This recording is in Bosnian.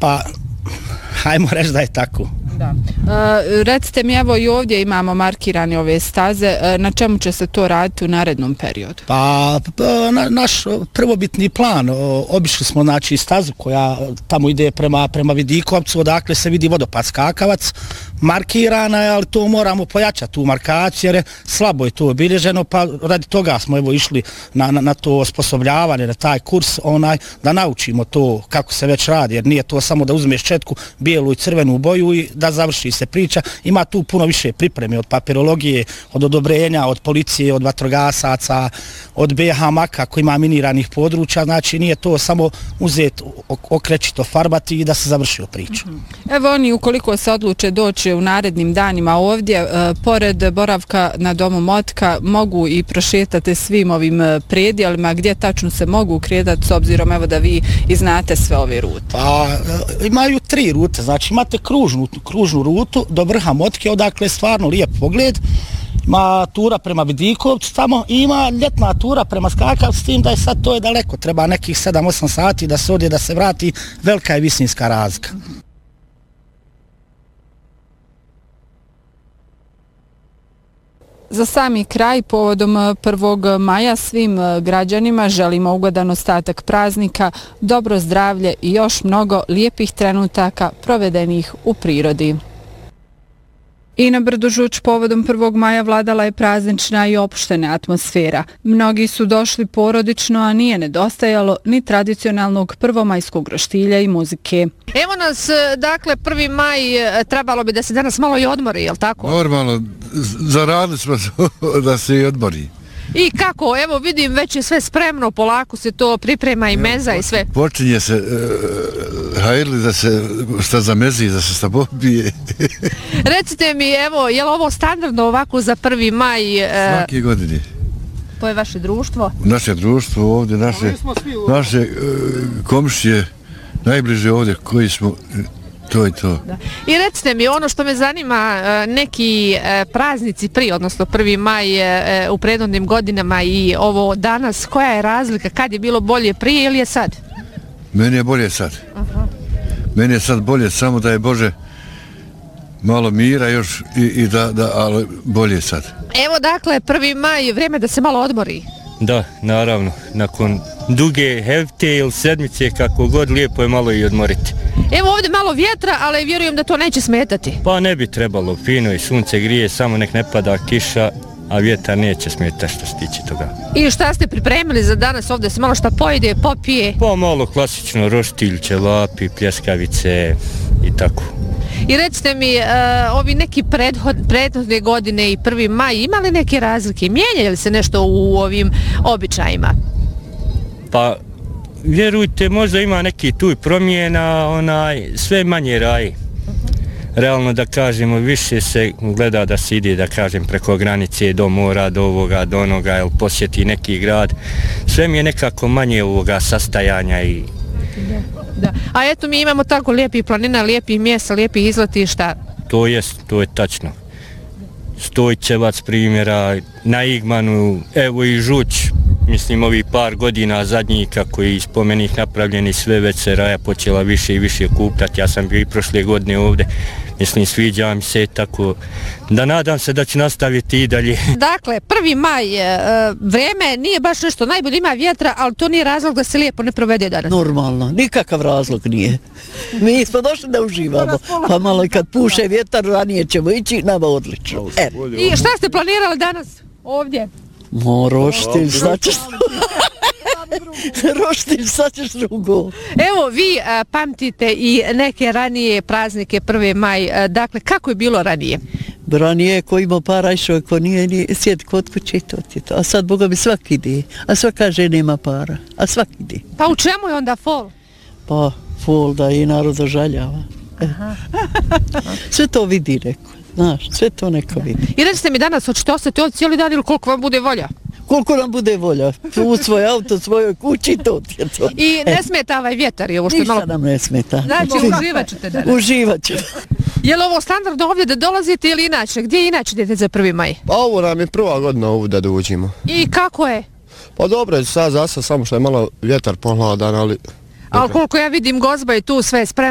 Pa, hajmo reći da je tako. Da. Recite mi, evo i ovdje imamo markirane ove staze, na čemu će se to raditi u narednom periodu? Pa naš prvobitni plan, obišli smo znači stazu koja tamo ide prema Vidikovcu, odakle se vidi vodopad Skakavac, markirana je, ali to moramo pojačati tu markaciju jer slabo je to obilježeno, pa radi toga smo evo išli na to osposobljavanje, na taj kurs da naučimo to kako se već radi, jer nije to samo da uzmeš četku bijelu i crvenu boju i da završi se priča, ima tu puno više pripreme od papirologije, od odobrenja, od policije, od vatrogasaca, od BH Maka koji ima miniranih područja, znači nije to samo uzeti, okrećito, farbati i da se završio priču. Evo oni ukoliko se odluče doći u narednim danima ovdje, pored boravka na domu Motka, mogu i prošetati svim ovim predjelima gdje tačno se mogu kretati s obzirom evo da vi i znate sve ove rute. Pa imaju 3 rute, znači imate kružnu rutu do vrha Motke, odakle je stvarno lijep pogled. Ima tura prema Vidikovcu tamo i ima ljetna tura prema Skakavcu, s tim da je sad to je daleko, treba nekih 7-8 sati da se odje, da se vrati, velika je visinska razlika. Za sami kraj, povodom 1. maja, svim građanima želimo ugodan ostatak praznika, dobro zdravlje i još mnogo lijepih trenutaka provedenih u prirodi. I na Brdu Žuč povodom 1. maja vladala je praznična i opuštena atmosfera. Mnogi su došli porodično, a nije nedostajalo ni tradicionalnog prvomajskog roštilja i muzike. Evo nas, dakle, 1. maj, trebalo bi da se danas malo i odmori, je li tako? Normalno, zaradili smo da se i odmori. I kako, evo vidim, već je sve spremno, polako se to priprema i meza i sve. Počinje se, hajli da se šta zamezi, da se šta pobije. Recite mi, evo, je li ovo standardno ovako za 1. maj? Svake godine. To je vaše društvo? Naše društvo ovdje, naše komšije, najbliže ovdje koji smo... To je to. Da. I recite mi, ono što me zanima, neki praznici prije, odnosno 1. maj u prethodnim godinama i ovo danas, koja je razlika, kad je bilo bolje prije ili je sad? Meni je bolje sad. Aha. Meni je sad bolje, samo da je Bože malo mira još i da ali bolje sad. Evo dakle, 1. maj, vrijeme da se malo odmori. Da, naravno, nakon duge hefte ili sedmice, kako god, lijepo je malo i odmoriti. Evo ovdje malo vjetra, ali vjerujem da to neće smetati. Pa ne bi trebalo, fino i sunce grije, samo nek ne pada kiša, a vjetar neće smetati što se tiče toga. I šta ste pripremili za danas ovdje, se malo šta pojede, popije? Pa malo klasično, roštilj, ćevapi, pljeskavice i tako. I recite mi, ovi neki prethodne godine i 1. maj, ima li neke razlike? Mijenja li se nešto u ovim običajima? Pa, vjerujte, možda ima neki tu i promjena, sve manje raji. Realno da kažemo, više se gleda da se ide, da kažem, preko granice do mora, do ovoga, do onoga, ili posjeti neki grad. Sve mi je nekako manje ovoga sastajanja i... Da. A eto mi imamo tako lijepih planina, lijepih mjesta, lijepih izletišta. To je tačno. Stojčevac primjera, na Igmanu, evo i Žuč, mislim ovih par godina zadnjih kako je spomenih napravljeni, sve već se raja počela više i više kupljati. Ja sam bio i prošle godine ovdje, mislim sviđa mi se, tako da nadam se da će nastaviti i dalje. Dakle, 1. maj, vreme nije baš nešto najbolje, ima vjetra, ali to nije razlog da se lijepo ne provede danas. Normalno, nikakav razlog nije. Mi smo došli da uživamo, pa malo i kad puše vjetar, ranije ćemo ići, nama odlično. I šta ste planirali danas ovdje? Roštilj, sad ćeš... Roštilj, sad ćeš drugo. Evo, vi pamtite i neke ranije praznike 1. maj. Dakle, kako je bilo ranije? Ranije, ko ima para išao, ko nije, sjedi kod kuće, to ti to. A sad, Boga mi svaki ide. A svaka kaže nema para. A svaki ide. Pa u čemu je onda fol? Pa, fol da i narod ožaljava. Sve to vidi, rekao. Znaš, sve to neko vidi. I recite mi danas, hoćete ostati ovdje cijeli dan ili koliko vam bude volja? Koliko nam bude volja. U svoj auto, svojoj kući, to ti je to. I ne smeta ovaj vjetar? Ništa nam ne smeta. Znači, uživat ćete danas? Uživat ćemo. Je li ovo standardno ovdje da dolazite ili inače? Gdje inače idete za 1. maj? Pa ovo nam je prva godina ovu da dođemo. I kako je? Pa dobro je sad zasa, samo što je malo vjetar pohladan, ali... Ali koliko ja vidim, gozba je tu sve spremno.